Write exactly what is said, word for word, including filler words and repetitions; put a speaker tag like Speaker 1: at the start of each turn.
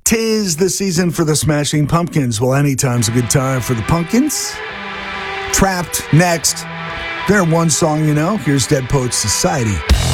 Speaker 1: 'Tis the season for the Smashing Pumpkins. Well, anytime's a good time for the Pumpkins. Trapped next. Their one song, you know. Here's Dead Poets Society.